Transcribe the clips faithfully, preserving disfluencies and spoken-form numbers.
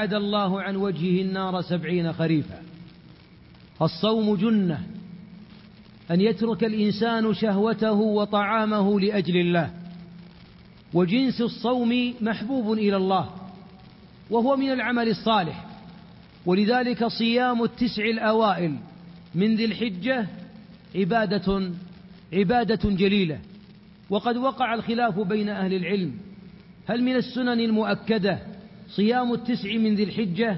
بعد الله عن وجهه النار سبعين خريفا. الصوم جنة، أن يترك الإنسان شهوته وطعامه لأجل الله، وجنس الصوم محبوب إلى الله وهو من العمل الصالح، ولذلك صيام التسع الأوائل من ذي الحجة عبادة عبادة جليلة. وقد وقع الخلاف بين أهل العلم هل من السنن المؤكدة صيام التسع من ذي الحجة؟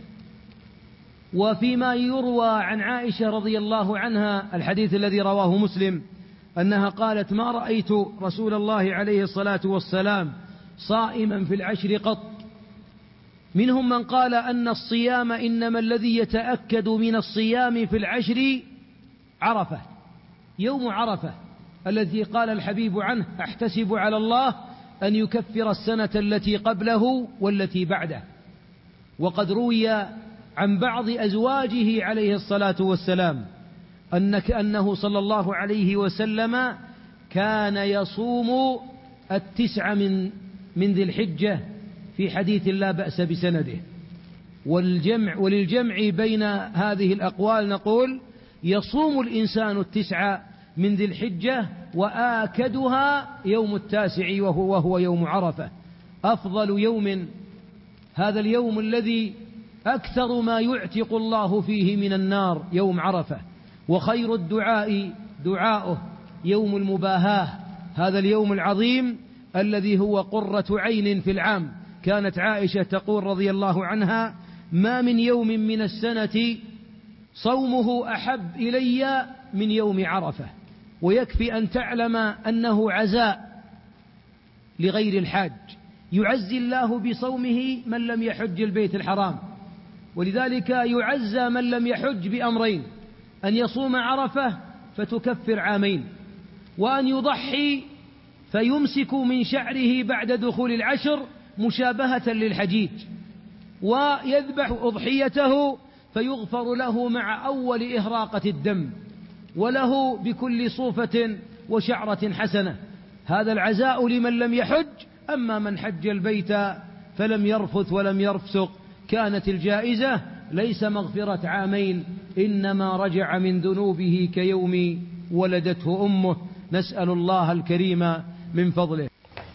وفيما يروى عن عائشة رضي الله عنها الحديث الذي رواه مسلم أنها قالت: ما رأيت رسول الله عليه الصلاة والسلام صائما في العشر قط. منهم من قال أن الصيام إنما الذي يتأكد من الصيام في العشر عرفة، يوم عرفة الذي قال الحبيب عنه: أحتسب على الله أن يكفر السنة التي قبله والتي بعده. وقد روي عن بعض أزواجه عليه الصلاة والسلام أنك أنه صلى الله عليه وسلم كان يصوم التسع من من ذي الحجة في حديث لا بأس بسنده. والجمع وللجمع بين هذه الأقوال نقول: يصوم الإنسان التسع من ذي الحجة، وآكدها يوم التاسع وهو, وهو يوم عرفة، أفضل يوم، هذا اليوم الذي أكثر ما يعتق الله فيه من النار يوم عرفة، وخير الدعاء دعاؤه يوم المباهاة، هذا اليوم العظيم الذي هو قرة عين في العام. كانت عائشة تقول رضي الله عنها: ما من يوم من السنة صومه أحب إلي من يوم عرفة. ويكفي أن تعلم أنه عزاء لغير الحاج، يعزي الله بصومه من لم يحج البيت الحرام، ولذلك يعزى من لم يحج بأمرين: أن يصوم عرفة فتكفر عامين، وأن يضحي فيمسك من شعره بعد دخول العشر مشابهة للحجيج، ويذبح أضحيته فيغفر له مع أول إهراقة الدم، وله بكل صوفة وشعرة حسنة. هذا العزاء لمن لم يحج. أما من حج البيت فلم يرفث ولم يفسق كانت الجائزة ليس مغفرة عامين، إنما رجع من ذنوبه كيوم ولدته أمه. نسأل الله الكريم من فضله.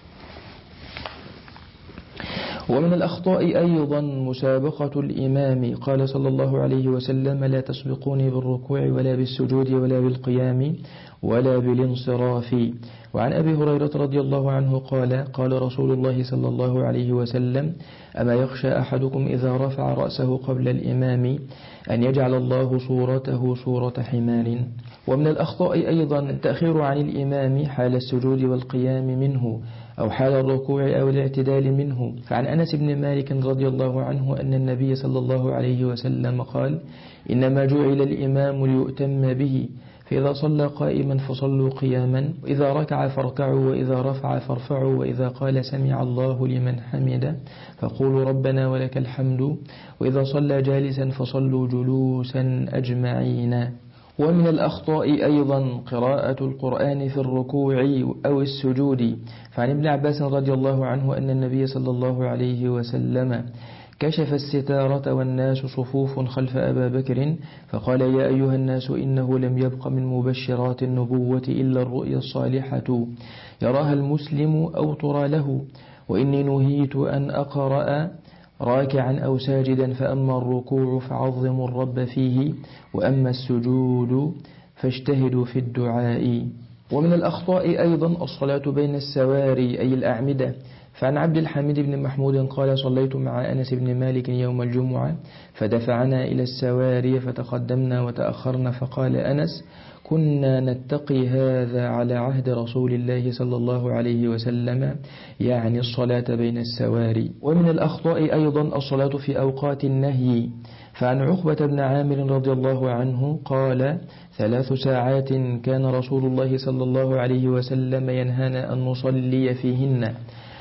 ومن الأخطاء أيضا مسابقة الإمام، قال صلى الله عليه وسلم: لا تسبقوني بالركوع ولا بالسجود ولا بالقيام ولا بالانصراف. وعن أبي هريرة رضي الله عنه قال: قال رسول الله صلى الله عليه وسلم: أما يخشى أحدكم إذا رفع رأسه قبل الإمام أن يجعل الله صورته صورة حمار. ومن الأخطاء أيضا التأخير عن الإمام حال السجود والقيام منه، أو حال الركوع أو الاعتدال منه. فعن أنس بن مالك رضي الله عنه أن النبي صلى الله عليه وسلم قال: إنما جعل الإمام ليؤتم به، فإذا صلى قائما فصلوا قياما، وإذا ركع فاركعوا، وإذا رفع فارفعوا، وإذا قال سمع الله لمن حمده فقولوا ربنا ولك الحمد، وإذا صلى جالسا فصلوا جلوسا أجمعين. ومن الأخطاء أيضا قراءة القرآن في الركوع أو السجود. فعن ابن عباس رضي الله عنه أن النبي صلى الله عليه وسلم كشف الستارة والناس صفوف خلف أبا بكر، فقال: يا أيها الناس، إنه لم يبق من مبشرات النبوة إلا الرؤيا الصالحة يراها المسلم أو ترى له، وإني نهيت أن أقرأ راكعا أو ساجدا، فأما الركوع فعظموا الرب فيه، وأما السجود فاجتهدوا في الدعاء. ومن الأخطاء أيضا الصلاة بين السواري أي الأعمدة. فعن عبد الحميد بن محمود قال: صليت مع أنس بن مالك يوم الجمعة فدفعنا إلى السواري فتقدمنا وتأخرنا، فقال أنس: كنا نتقي هذا على عهد رسول الله صلى الله عليه وسلم، يعني الصلاة بين السواري. ومن الأخطاء أيضا الصلاة في أوقات النهي. فعن عقبة بن عامر رضي الله عنه قال: ثلاث ساعات كان رسول الله صلى الله عليه وسلم ينهانا أن نصلي فيهن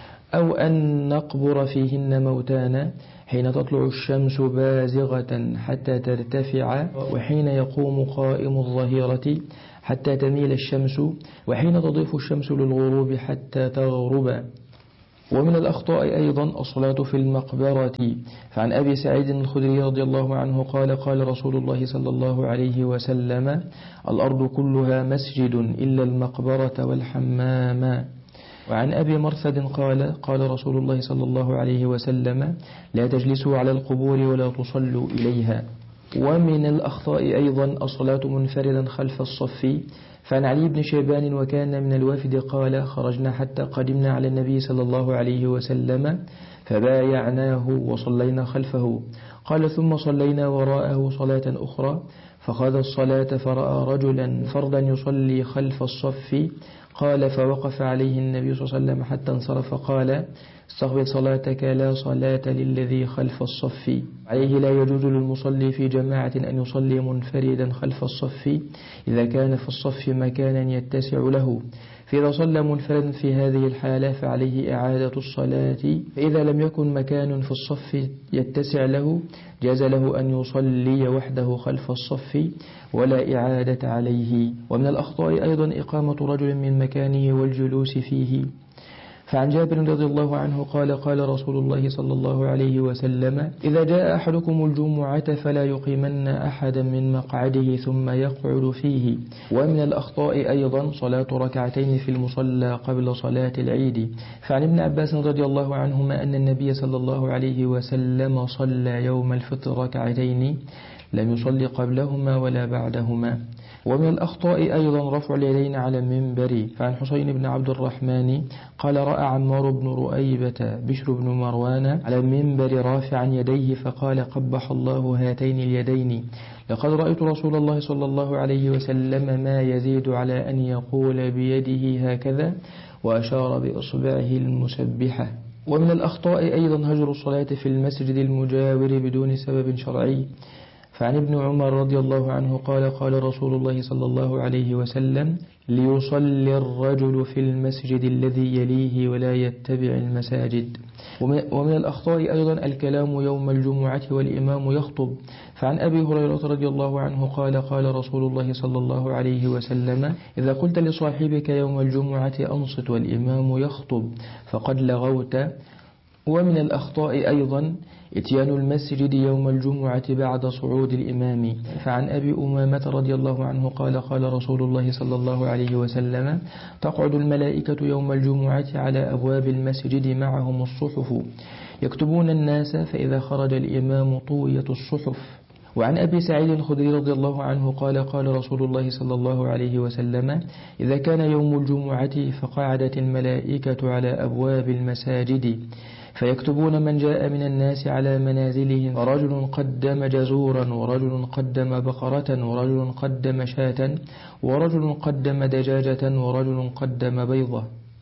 أو أن نقبر فيهن موتانا: حين تطلع الشمس بازغة حتى ترتفع، وحين يقوم قائم الظهيرة حتى تميل الشمس، وحين تضيف الشمس للغروب حتى تغرب. ومن الأخطاء أيضا الصلاة في المقبرة. فعن أبي سعيد الخدري رضي الله عنه قال قال رسول الله صلى الله عليه وسلم الأرض كلها مسجد إلا المقبرة والحمام. وعن أبي مرثد قال قال رسول الله صلى الله عليه وسلم لا تجلسوا على القبور ولا تصلوا إليها. ومن الأخطاء أيضا الصلاة منفردا خلف الصف. فعن علي بن شيبان وكان من الوافد قال خرجنا حتى قدمنا على النبي صلى الله عليه وسلم فبايعناه وصلينا خلفه. قال ثم صلينا وراءه صلاة أخرى فخذ الصلاة فرأى رجلا فردا يصلي خلف الصف. قال فوقف عليه النبي صلى الله عليه وسلم حتى انصرف قال استقبل صلاتك لا صلاة للذي خلف الصف. عليه لا يجوز للمصلي في جماعة أن يصلي منفردا خلف الصف إذا كان في الصف مكانا يتسع له، فإذا صلى منفردا في هذه الحالة فعليه إعادة الصلاة، فإذا لم يكن مكان في الصف يتسع له جاز له أن يصلي وحده خلف الصف ولا إعادة عليه. ومن الأخطاء أيضا إقامة رجل من مكانه والجلوس فيه. فعن جابر رضي الله عنه قال قال رسول الله صلى الله عليه وسلم إذا جاء أحدكم الجمعة فلا يقيمن أحدا من مقعده ثم يقعد فيه. ومن الأخطاء أيضا صلاة ركعتين في المصلى قبل صلاة العيد. فعن ابن عباس رضي الله عنهما أن النبي صلى الله عليه وسلم صلى يوم الفطر ركعتين لم يصلي قبلهما ولا بعدهما. ومن الأخطاء أيضا رفع اليدين على المنبر. فعن حسين بن عبد الرحمن قال رأى عمار بن رؤيبة بشر بن مروان على المنبر رافعا يديه فقال قبح الله هاتين اليدين لقد رأيت رسول الله صلى الله عليه وسلم ما يزيد على أن يقول بيده هكذا وأشار بإصبعه المسبحة. ومن الأخطاء أيضا هجر الصلاة في المسجد المجاور بدون سبب شرعي. فعن ابن عمر رضي الله عنه قال قال رسول الله صلى الله عليه وسلم ليصلي الرجل في المسجد الذي يليه ولا يتبع المساجد. ومن الأخطاء أيضا الكلام يوم الجمعة والإمام يخطب. فعن أبي هريرة رضي الله عنه قال قال رسول الله صلى الله عليه وسلم إذا قلت لصاحبك يوم الجمعة أنصت والإمام يخطب فقد لغوت. ومن الأخطاء أيضا اتيان المسجد يوم الجمعة بعد صعود الإمام. فعن أبي أمامة رضي الله عنه قال قال رسول الله صلى الله عليه وسلم تقعد الملائكة يوم الجمعة على أبواب المسجد معهم الصحف يكتبون الناس فإذا خرج الإمام طويت الصحف. وعن أبي سعيد الخدري رضي الله عنه قال قال رسول الله صلى الله عليه وسلم إذا كان يوم الجمعة فقعدت الملائكة على أبواب المساجد فيكتبون من جاء من الناس على منازلهم رجل قدم جزورا ورجل قدم بقرة ورجل قدم شاة ورجل قدم دجاجة ورجل قدم بيضة.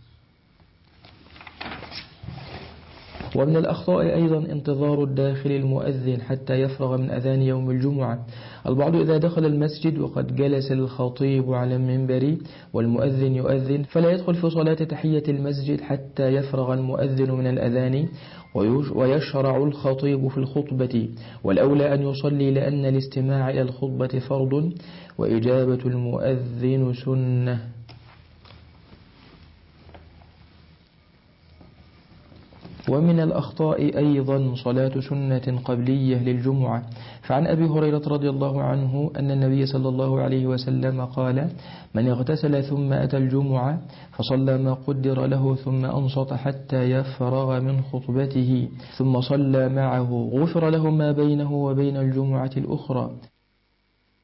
ومن الأخطاء أيضا انتظار الداخل المؤذن حتى يفرغ من أذان يوم الجمعة. البعض إذا دخل المسجد وقد جلس الخطيب على المنبر والمؤذن يؤذن فلا يدخل في صلاة تحية المسجد حتى يفرغ المؤذن من الأذان ويشرع الخطيب في الخطبة، والأولى أن يصلي لأن الاستماع إلى الخطبة فرض وإجابة المؤذن سنة. ومن الأخطاء أيضا صلاة سنة قبلية للجمعة. فعن أبي هريرة رضي الله عنه أن النبي صلى الله عليه وسلم قال من اغتسل ثم أتى الجمعة فصلى ما قدر له ثم أنصت حتى يفرغ من خطبته ثم صلى معه غفر له ما بينه وبين الجمعة الأخرى.